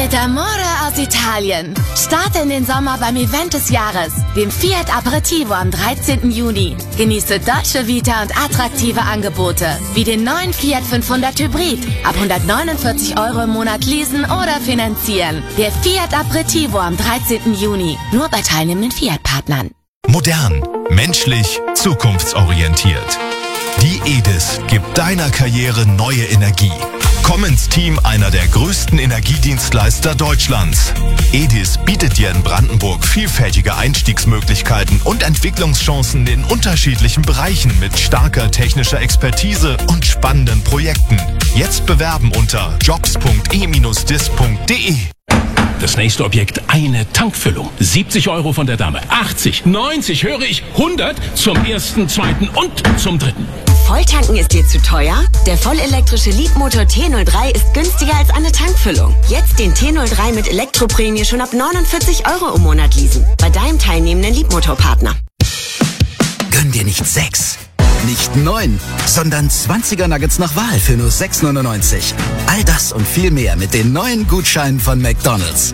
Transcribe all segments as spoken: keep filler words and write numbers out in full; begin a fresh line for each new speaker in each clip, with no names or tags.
Mit Amore aus Italien. Starte in den Sommer beim Event des Jahres, dem Fiat Aperitivo am dreizehnten Juni. Genieße Dolce Vita und attraktive Angebote, wie den neuen Fiat fünfhundert Hybrid. Ab hundertneunundvierzig Euro im Monat leasen oder finanzieren. Der Fiat Aperitivo am dreizehnten Juni. Nur bei teilnehmenden Fiat-Partnern.
Modern, menschlich, zukunftsorientiert. Die E D I S gibt deiner Karriere neue Energie. Komm ins Team einer der größten Energiedienstleister Deutschlands. E D I S bietet dir in Brandenburg vielfältige Einstiegsmöglichkeiten und Entwicklungschancen in unterschiedlichen Bereichen mit starker technischer Expertise und spannenden Projekten. Jetzt bewerben unter jobs punkt e Bindestrich dis punkt de.
Das nächste Objekt, eine Tankfüllung. siebzig Euro von der Dame. achtzig, neunzig, höre ich, hundert zum ersten, zweiten und zum dritten.
Volltanken ist dir zu teuer? Der vollelektrische Leapmotor T null drei ist günstiger als eine Tankfüllung. Jetzt den T null drei mit Elektroprämie schon ab neunundvierzig Euro im Monat leasen. Bei deinem teilnehmenden Leapmotor-Partner.
Gönn dir nicht sechs, nicht neun, sondern zwanziger Nuggets nach Wahl für nur sechs neunundneunzig. All das und viel mehr mit den neuen Gutscheinen von McDonald's.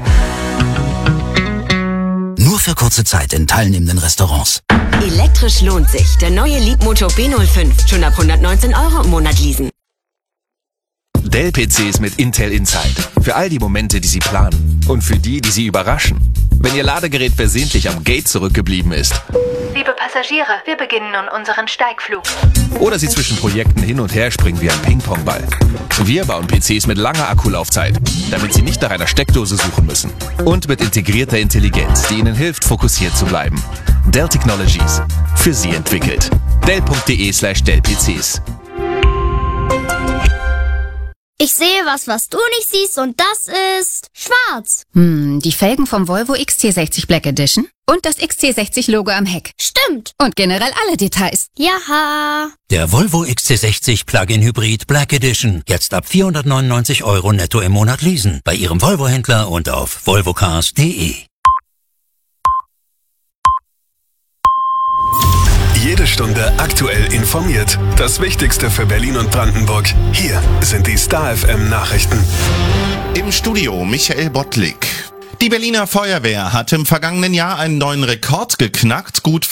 Nur für kurze Zeit in teilnehmenden Restaurants.
Elektrisch lohnt sich. Der neue Leapmotor B null fünf. Schon ab hundertneunzehn Euro im Monat leasen.
Dell-P Cs mit Intel Inside. Für all die Momente, die Sie planen. Und für die, die Sie überraschen. Wenn Ihr Ladegerät versehentlich am Gate zurückgeblieben ist.
Liebe Passagiere, wir beginnen nun unseren Steigflug.
Oder Sie zwischen Projekten hin und her springen wie ein Ping-Pong-Ball. Wir bauen P Cs mit langer Akkulaufzeit, damit Sie nicht nach einer Steckdose suchen müssen. Und mit integrierter Intelligenz, die Ihnen hilft, fokussiert zu bleiben. Dell Technologies. Für Sie entwickelt. dell punkt de slash dell P Cs.
Ich sehe was, was du nicht siehst, und das ist schwarz.
Hm, die Felgen vom Volvo X C sechzig Black Edition und das X C sechzig Logo am Heck.
Stimmt.
Und generell alle Details.
Jaha.
Der Volvo X C sechzig Plug-in Hybrid Black Edition. Jetzt ab vierhundertneunundneunzig Euro netto im Monat leasen. Bei Ihrem Volvo-Händler und auf volvocars punkt de.
Jede Stunde aktuell informiert. Das Wichtigste für Berlin und Brandenburg. Hier sind die Star F M Nachrichten.
Im Studio Michael Bottlik. Die Berliner Feuerwehr hat im vergangenen Jahr einen neuen Rekord geknackt, gut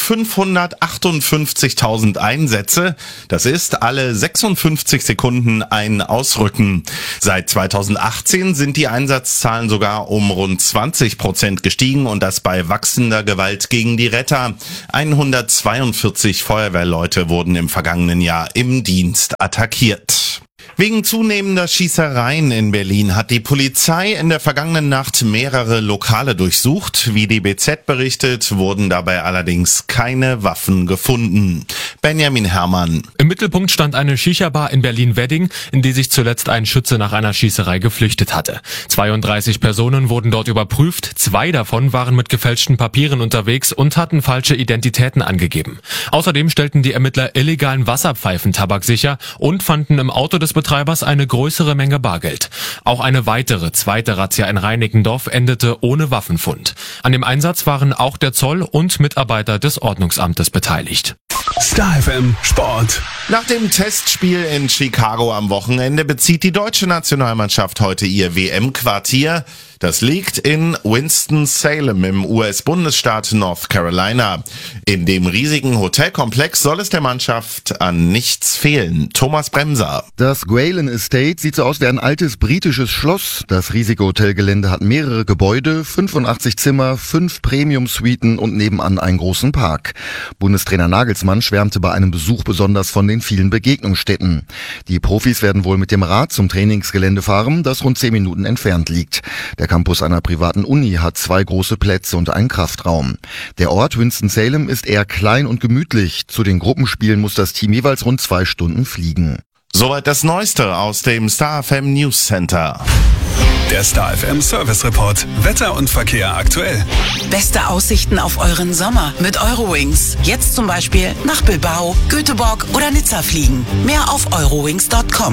fünfhundertachtundfünfzigtausend Einsätze. Das ist alle sechsundfünfzig Sekunden ein Ausrücken. Seit zweitausendachtzehn sind die Einsatzzahlen sogar um rund zwanzig Prozent gestiegen und das bei wachsender Gewalt gegen die Retter. hundertzweiundvierzig Feuerwehrleute wurden im vergangenen Jahr im Dienst attackiert. Wegen zunehmender Schießereien in Berlin hat die Polizei in der vergangenen Nacht mehrere Lokale durchsucht. Wie die B Z berichtet, wurden dabei allerdings keine Waffen gefunden. Benjamin Herrmann.
Im Mittelpunkt stand eine Shisha-Bar in Berlin-Wedding, in die sich zuletzt ein Schütze nach einer Schießerei geflüchtet hatte. zweiunddreißig Personen wurden dort überprüft. Zwei davon waren mit gefälschten Papieren unterwegs und hatten falsche Identitäten angegeben. Außerdem stellten die Ermittler illegalen Wasserpfeifentabak sicher und fanden im Auto des Betreibers eine größere Menge Bargeld. Auch eine weitere, zweite Razzia in Reinickendorf endete ohne Waffenfund. An dem Einsatz waren auch der Zoll und Mitarbeiter des Ordnungsamtes beteiligt.
Star F M Sport.
Nach dem Testspiel in Chicago am Wochenende bezieht die deutsche Nationalmannschaft heute ihr W M-Quartier. Das liegt in Winston-Salem im U S-Bundesstaat North Carolina. In dem riesigen Hotelkomplex soll es der Mannschaft an nichts fehlen. Thomas Bremser.
Das Gwalen Estate sieht so aus wie ein altes britisches Schloss. Das riesige Hotelgelände hat mehrere Gebäude, fünfundachtzig Zimmer, fünf Premium-Suiten und nebenan einen großen Park. Bundestrainer Nagelsmann schwärmte bei einem Besuch besonders von den vielen Begegnungsstätten. Die Profis werden wohl mit dem Rad zum Trainingsgelände fahren, das rund zehn Minuten entfernt liegt. Der Campus einer privaten Uni hat zwei große Plätze und einen Kraftraum. Der Ort Winston-Salem ist eher klein und gemütlich. Zu den Gruppenspielen muss das Team jeweils rund zwei Stunden fliegen.
Soweit das Neueste aus dem Star F M News Center.
Der Star F M Service Report. Wetter und Verkehr aktuell.
Beste Aussichten auf euren Sommer mit Eurowings. Jetzt zum Beispiel nach Bilbao, Göteborg oder Nizza fliegen. Mehr auf eurowings punkt com.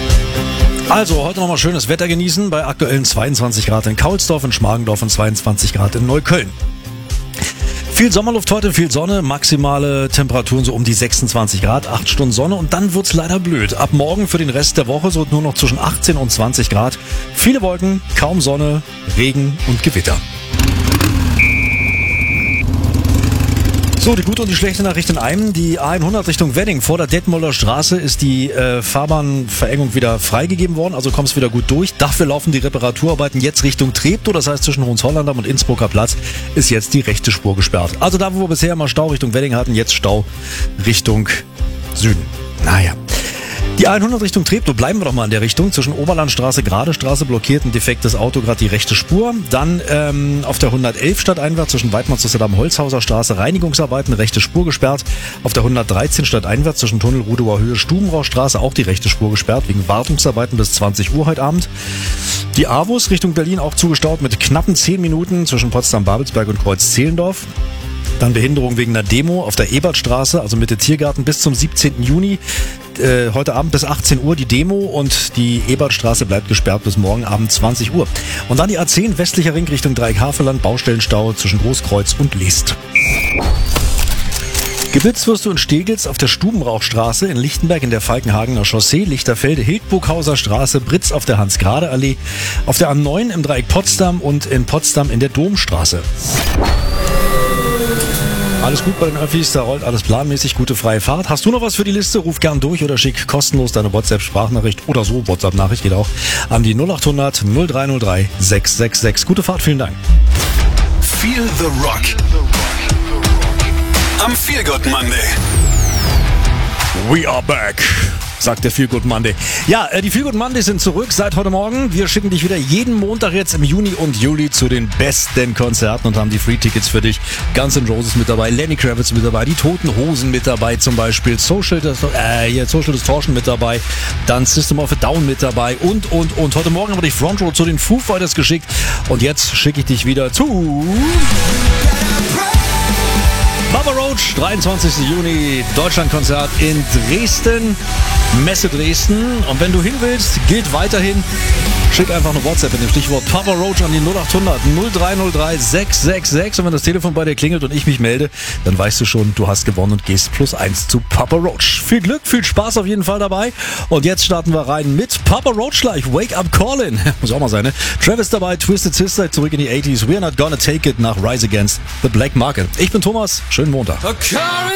Also, heute nochmal schönes Wetter genießen bei aktuellen zweiundzwanzig Grad in Kaulsdorf, in Schmargendorf und zweiundzwanzig Grad in Neukölln. Viel Sommerluft heute, viel Sonne, maximale Temperaturen so um die sechsundzwanzig Grad, acht Stunden Sonne und dann wird's leider blöd. Ab morgen für den Rest der Woche so nur noch zwischen achtzehn und zwanzig Grad. Viele Wolken, kaum Sonne, Regen und Gewitter. So, die gute und die schlechte Nachricht in einem. Die A hundert Richtung Wedding vor der Detmolder Straße ist die äh, Fahrbahnverengung wieder freigegeben worden, also kommst wieder gut durch. Dafür laufen die Reparaturarbeiten jetzt Richtung Treptow, das heißt zwischen Hohenzollern und Innsbrucker Platz ist jetzt die rechte Spur gesperrt. Also da, wo wir bisher immer Stau Richtung Wedding hatten, jetzt Stau Richtung Süden. Naja. Die A hundert Richtung Treptow, bleiben wir doch mal in der Richtung. Zwischen Oberlandstraße, Gerade Straße blockiert ein defektes Auto gerade die rechte Spur. Dann ähm, auf der hundertelf stadteinwärts zwischen Weidmannsdorf am Holzhauser Straße Reinigungsarbeiten, rechte Spur gesperrt. Auf der hundertdreizehn stadteinwärts zwischen Tunnel Rudower Höhe Stubenraustraße auch die rechte Spur gesperrt wegen Wartungsarbeiten bis zwanzig Uhr heute Abend. Die A W U S Richtung Berlin auch zugestaut mit knappen zehn Minuten zwischen Potsdam-Babelsberg und Kreuz-Zehlendorf. Dann Behinderung wegen einer Demo auf der Ebertstraße, also Mitte Tiergarten bis zum siebzehnten Juni. Äh, heute Abend bis achtzehn Uhr die Demo und die Ebertstraße bleibt gesperrt bis morgen Abend zwanzig Uhr. Und dann die A zehn westlicher Ring Richtung Dreieck-Havelland, Baustellenstau zwischen Großkreuz und List. Geblitzt wirst du in Steglitz auf der Stubenrauchstraße, in Lichtenberg in der Falkenhagener Chaussee, Lichterfelde, Hildburghauser Straße, Britz auf der Hans-Grade-Allee, auf der A neun im Dreieck Potsdam und in Potsdam in der Domstraße. Alles gut bei den Öffis, da rollt alles planmäßig, gute freie Fahrt. Hast du noch was für die Liste? Ruf gern durch oder schick kostenlos deine WhatsApp-Sprachnachricht oder so, WhatsApp-Nachricht geht auch, an die null acht hundert null drei null drei sechs sechs sechs. Gute Fahrt, vielen Dank.
Feel the Rock. Am Feel Good Monday.
We are back, sagt der Feel Good Monday. Ja, äh, die Feel Good Mondays sind zurück seit heute Morgen. Wir schicken dich wieder jeden Montag jetzt im Juni und Juli zu den besten Konzerten und haben die Free-Tickets für dich. Guns N' Roses mit dabei, Lenny Kravitz mit dabei, die Toten Hosen mit dabei zum Beispiel, Social, äh, hier, Social Distortion mit dabei, dann System of a Down mit dabei und, und, und. Heute Morgen haben wir dich Front Row zu den Foo Fighters geschickt und jetzt schicke ich dich wieder zu... Papa Roach, dreiundzwanzigsten Juni, Deutschlandkonzert in Dresden, Messe Dresden. Und wenn du hin willst, gilt weiterhin, schick einfach eine WhatsApp mit dem Stichwort Papa Roach an die null acht hundert null drei null drei sechs sechs sechs. Und wenn das Telefon bei dir klingelt und ich mich melde, dann weißt du schon, du hast gewonnen und gehst plus eins zu Papa Roach. Viel Glück, viel Spaß auf jeden Fall dabei. Und jetzt starten wir rein mit Papa Roach gleich. Wake Up Callin'. Muss auch mal sein, ne? Travis dabei, Twisted Sister, zurück in die achtziger. We're Not Gonna Take It nach Rise Against the Black Market. Ich bin Thomas. Schönen Montag.
A car